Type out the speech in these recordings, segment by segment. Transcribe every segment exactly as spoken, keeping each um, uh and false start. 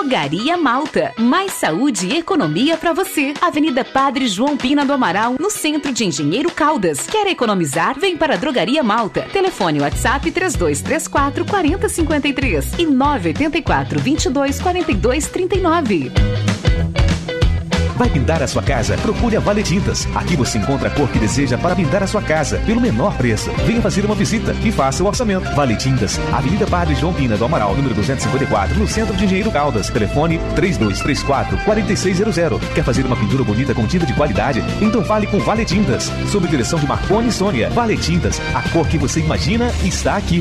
Drogaria Malta. Mais saúde e economia pra você. Avenida Padre João Pina do Amaral, no centro de Engenheiro Caldas. Quer economizar? Vem para a Drogaria Malta. Telefone WhatsApp três dois três quatro, quatro zero cinco três e nove oito quatro, vinte e dois, quarenta e dois, trinta e nove. Vai pintar a sua casa? Procure a Vale Tintas. Aqui você encontra a cor que deseja para pintar a sua casa, pelo menor preço. Venha fazer uma visita e faça o orçamento. Vale Tintas, Avenida Padre João Pina do Amaral, número duzentos e cinquenta e quatro, no centro de Engenheiro Caldas. Telefone três dois três quatro, quatro seis zero zero. Quer fazer uma pintura bonita com tinta de qualidade? Então fale com Vale Tintas. Sob direção de Marconi e Sônia. Vale Tintas, a cor que você imagina está aqui.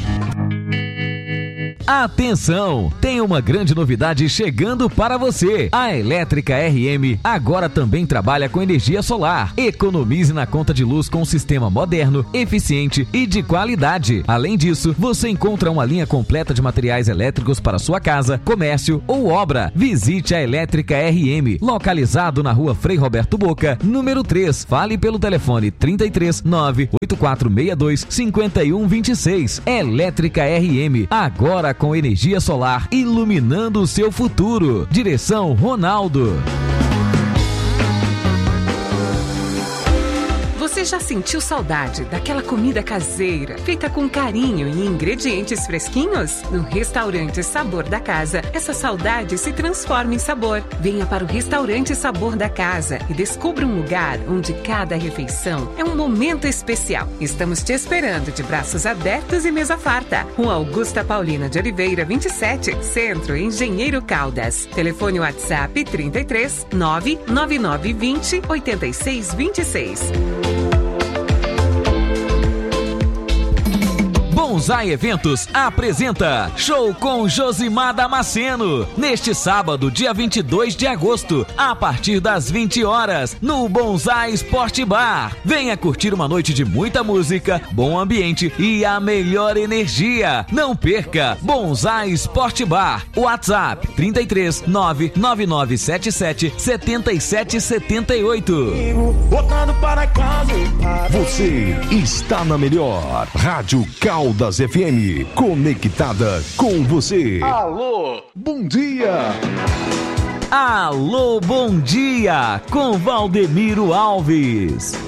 Atenção! Tem uma grande novidade chegando para você. A Elétrica R M agora também trabalha com energia solar. Economize na conta de luz com um sistema moderno, eficiente e de qualidade. Além disso, você encontra uma linha completa de materiais elétricos para sua casa, comércio ou obra. Visite a Elétrica R M, localizado na rua Frei Roberto Boca, número três. Fale pelo telefone trinta e três, nove oito quatro seis dois, cinco um dois seis. Elétrica R M, agora com energia solar, iluminando o seu futuro. Direção Ronaldo. Você já sentiu saudade daquela comida caseira, feita com carinho e ingredientes fresquinhos? No restaurante Sabor da Casa, essa saudade se transforma em sabor. Venha para o restaurante Sabor da Casa e descubra um lugar onde cada refeição é um momento especial. Estamos te esperando de braços abertos e mesa farta. Rua Augusta Paulina de Oliveira, vinte e sete, Centro, Engenheiro Caldas. Telefone WhatsApp trinta e três, nove nove nove vinte, oitenta e seis vinte e seis. Bonsai Eventos apresenta Show com Josimar Damasceno, neste sábado, dia vinte e dois de agosto, a partir das vinte horas, no Bonsai Sport Bar. Venha curtir uma noite de muita música, bom ambiente e a melhor energia. Não perca, Bonsai Sport Bar. WhatsApp trinta e três, nove nove nove sete sete, sete sete sete oito. Você está na melhor Rádio Caldas F M, conectada com você. Alô, bom dia. Alô, bom dia, com Valdemiro Alves.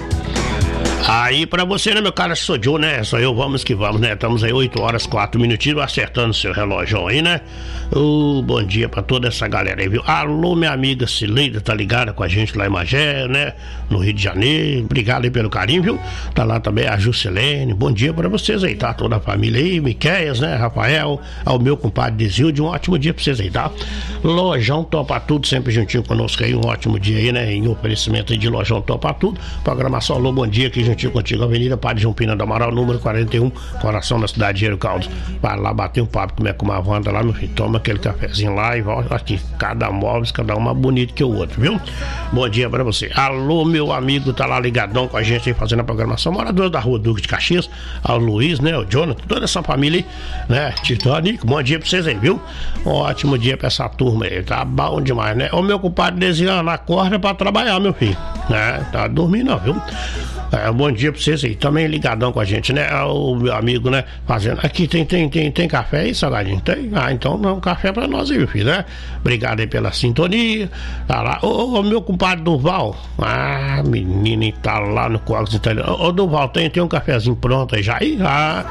Aí pra você, né, meu cara, sou Joe, né? Sou eu, vamos que vamos, né? Estamos aí oito horas, quatro minutinhos, acertando seu relógio aí, né? Uh, bom dia pra toda essa galera aí, viu? Alô, minha amiga Cileida, tá ligada com a gente lá em Magé, né? No Rio de Janeiro. Obrigado aí pelo carinho, viu? Tá lá também a Juscelene. Bom dia pra vocês aí, tá? Toda a família aí, Miqueias, né? Rafael, ao meu compadre Desilde, um ótimo dia pra vocês aí, tá? Lojão Topa Tudo, sempre juntinho conosco aí, um ótimo dia aí, né? Em oferecimento aí de Lojão Topa Tudo. Programação Alô, bom dia aqui juntinho contigo, Avenida Padre João Pina do Amaral, número quarenta e um, coração da cidade de Engenheiro Caldas. Vai lá bater um papo, como é com uma Wanda lá, meu filho, toma aquele cafezinho lá e volta aqui, cada móvel, cada um mais bonito que o outro, viu? Bom dia pra você. Alô, meu amigo, tá lá ligadão com a gente aí, fazendo a programação, morador da Rua Duque de Caxias, ao Luiz, né, o Jonathan, toda essa família aí, né, Titanic, bom dia pra vocês aí, viu? Um ótimo dia pra essa turma aí, tá bom demais, né? O meu compadre Desiano, acorda pra trabalhar, meu filho, né? Tá dormindo não, viu? É, bom dia pra vocês aí, também ligadão com a gente, né? O meu amigo, né? Fazendo. Aqui tem, tem, tem, tem café aí, Salgadinho? Tem? Ah, então não, café pra nós aí, meu filho, né? Obrigado aí pela sintonia. Tá lá. Ô, ô meu compadre Durval. Ah, menino, tá lá no Códigos Italiano. Ô, Durval, tem, tem um cafezinho pronto aí já? Aí, ah,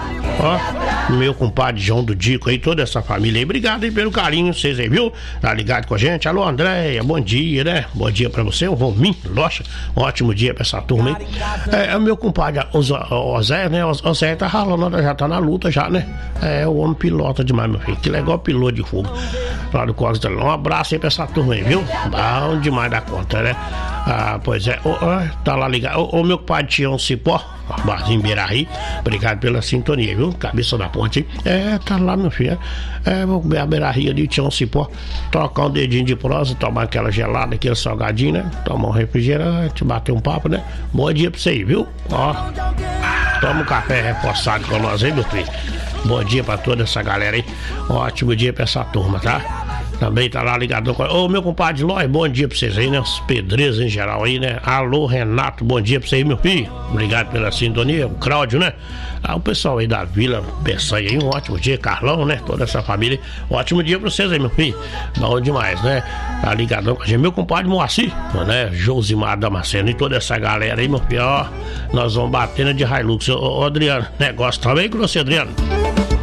ó. Meu compadre João do Dico aí, toda essa família aí. Obrigado aí pelo carinho, vocês aí, viu? Tá ligado com a gente? Alô, Andréia, bom dia, né? Bom dia pra você, o Romim, Locha. Um ótimo dia pra essa turma aí. É, o meu compadre, o Zé, né? O Zé tá ralando, já tá na luta já, né? É, o homem pilota demais, meu filho. Que legal, piloto de fogo. Lá do Código Italiano. Um abraço aí pra essa turma aí, viu? Bom demais da conta, né? Ah, pois é. O, o, tá lá ligado. O, o meu compadre Tião Cipó, Barzinho Beiraí, obrigado pela sintonia, viu? Cabeça da ponte. É, tá lá, meu filho. É, vou comer a Beiraí ali, Tião Cipó. Trocar um dedinho de prosa, tomar aquela gelada, aquele salgadinho, né? Tomar um refrigerante, bater um papo, né? Bom dia pra você aí, viu? Ó, toma um café reforçado com nós aí, meu filho. Bom dia pra toda essa galera aí. Um ótimo dia pra essa turma, tá? Também tá lá ligadão com... Ô, meu compadre Lói, bom dia pra vocês aí, né? Os pedreiros em geral aí, né? Alô, Renato, bom dia pra você aí, meu filho. Obrigado pela sintonia. O Cláudio, né? Ah, o pessoal aí da Vila Peçanha aí, um ótimo dia. Carlão, né? Toda essa família. Um ótimo dia pra vocês aí, meu filho. Bom demais, né? Tá ligadão com a gente. Meu compadre Moacir, né? Josimar Damasceno e toda essa galera aí, meu filho. Ó, nós vamos batendo de Hilux. Ô, ô Adriano, negócio tá bem com você, Adriano?